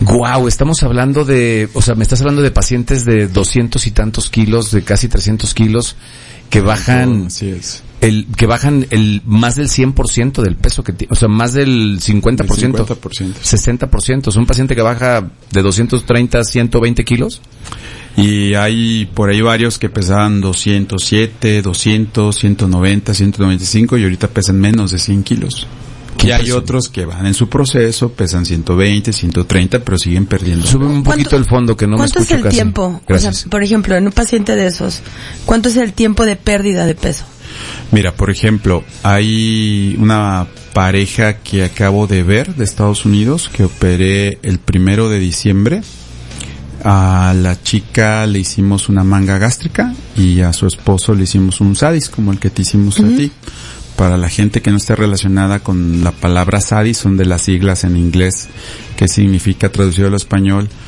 Guau, estamos hablando de, o sea, me estás hablando de pacientes de 200 y tantos kilos, de casi 300 kilos, que bajan, Así es. que bajan más del 100% del peso que tiene, o sea, más del 50%, 50%. 60%. Es un paciente que baja de 230 a 120 kilos. Y hay por ahí varios que pesaban 207, 200, 190, 195 y ahorita pesan menos de 100 kilos. Y hay otros que van en su proceso, pesan 120, 130, pero siguen perdiendo. Sube un poquito el fondo, que no me escucho casi. ¿Cuánto es el tiempo? Gracias. O sea, por ejemplo, en un paciente de esos, ¿cuánto es el tiempo de pérdida de peso? Mira, por ejemplo, hay una pareja que acabo de ver de Estados Unidos que operé el 1 de diciembre. A la chica le hicimos una manga gástrica y a su esposo le hicimos un SADIS, como el que te hicimos a ti. Para la gente que no esté relacionada con la palabra SADIS, son de las siglas en inglés que significa, traducido al español,